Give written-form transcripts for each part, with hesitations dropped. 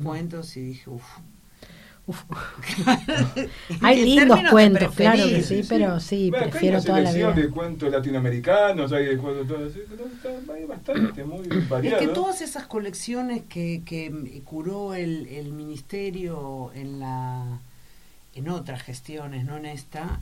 cuentos y dije, Hay lindos cuentos, claro que sí, pero sí, bueno, prefiero toda la vida. Hay una selección de cuentos latinoamericanos, hay de cuentos todo así, hay bastante, muy variado. Es que todas esas colecciones que curó el ministerio en otras gestiones, no en esta,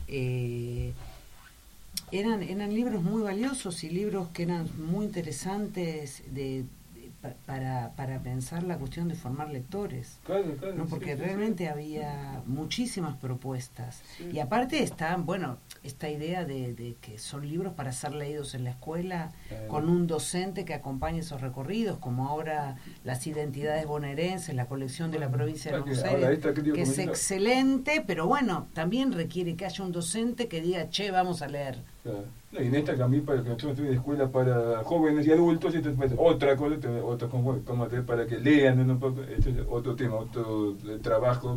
eran libros muy valiosos y libros que eran muy interesantes para pensar la cuestión de formar lectores, Claro, ¿no? Porque sí, realmente había muchísimas propuestas, sí. y aparte está, bueno, esta idea de que son libros para ser leídos en la escuela, con un docente que acompañe esos recorridos, como ahora Las identidades bonaerenses, la colección de la provincia de Buenos Aires, que es excelente, pero bueno, también requiere que haya un docente que diga, che, vamos a leer. Claro. Y en esta también, para que yo estoy de escuela para jóvenes y adultos, esto es otra cosa, como para que lean un poco, este es otro tema, otro trabajo,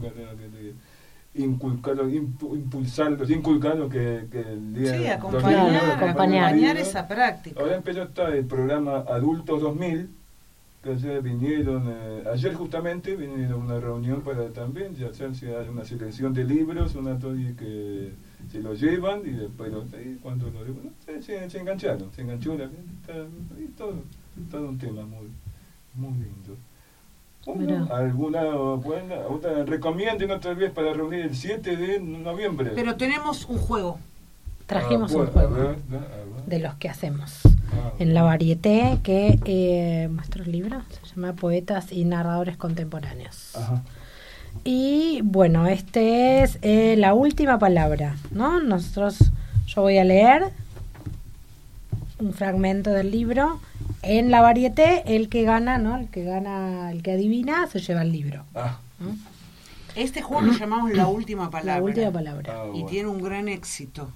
inculcarlo que el día... Sí, acompañar esa práctica. Ahora empezó el programa Adultos 2000, que ayer vinieron, ayer justamente vinieron a una reunión para también ya hacerse una selección de libros, que se lo llevan y después cuando lo llevan, se engancharon, se enganchó la gente, todo un tema muy lindo. Bueno, otra recomienden otra vez para reunir el 7 de noviembre. Pero tenemos un juego. Trajimos un juego a ver. de los que hacemos en la Varieté, que nuestro libro se llama Poetas y Narradores Contemporáneos. Ajá. Y bueno, este es la última palabra, ¿no? Yo voy a leer un fragmento del libro. En la Varieté, el que gana, ¿no? El que adivina, se lleva el libro. ¿no? Este juego lo llamamos La Última Palabra. La Última Palabra. Y tiene un gran éxito.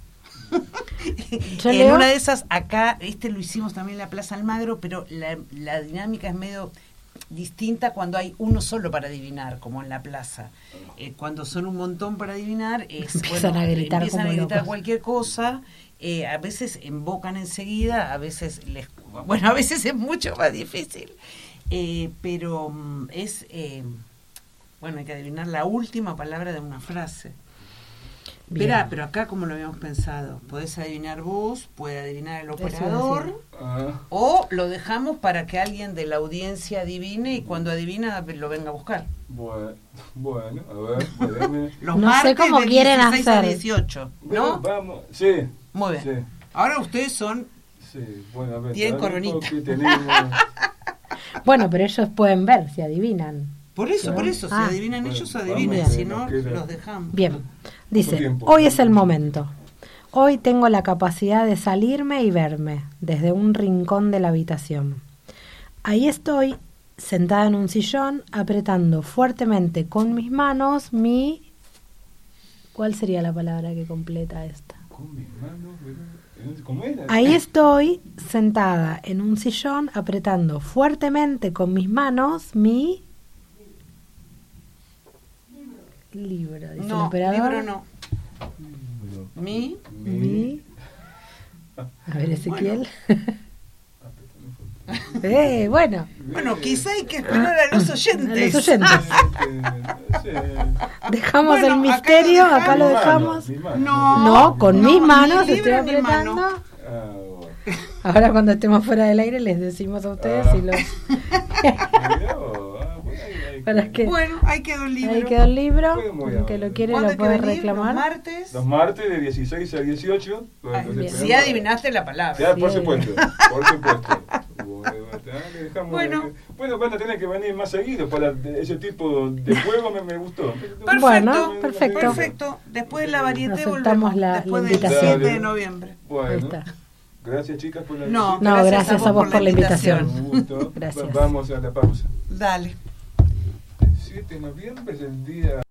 En una de esas, acá, lo hicimos también en la Plaza Almagro, pero la dinámica es medio distinta cuando hay uno solo para adivinar, como en la plaza. Cuando son un montón para adivinar, empiezan a gritar cualquier cosa. A veces embocan enseguida, a veces a veces es mucho más difícil, pero hay que adivinar la última palabra de una frase. Espera, pero acá como lo habíamos pensado, podés adivinar vos, puede adivinar el operador, o lo dejamos para que alguien de la audiencia adivine y cuando adivina lo venga a buscar. Bueno, a ver, los no martes sé cómo de quieren 16 a hacer. 18, ¿no? Vamos, sí. Muy bien. Sí. Ahora ustedes son... Sí, bueno, a ver, tienen coronita. Bueno, pero ellos pueden ver si adivinan. Por eso, si adivinan ellos, adivinan, si no, los dejamos. Bien, dice, hoy es el momento. Hoy tengo la capacidad de salirme y verme desde un rincón de la habitación. Ahí estoy, sentada en un sillón, apretando fuertemente con mis manos mi... ¿Cuál sería la palabra que completa esta? Con mis manos, ¿cómo era? Ahí estoy, sentada en un sillón, apretando fuertemente con mis manos mi... libro, dice el operador. Libro no. Mi. A ver, Ezequiel. Bueno, quizá hay que esperar a los oyentes. Dejamos el misterio, acá lo dejamos. No, con mis manos estoy apretando. Ahora cuando estemos fuera del aire les decimos a ustedes si los... Bueno, ahí quedó el libro. Ahí quedó el libro. El que lo quiere lo puede reclamar. Los martes de 16 a 18. Si adivinaste la palabra. Ya, por supuesto. Bueno, van a tener que venir más seguido para ese tipo de juego. Me gustó. Perfecto. Después de la Varieté volvemos después del 7 de noviembre. Bueno. Gracias, chicas, por la visita. Gracias a vos por la invitación. Un gusto. Gracias. Vamos a la pausa. Dale. 7 de noviembre es el día...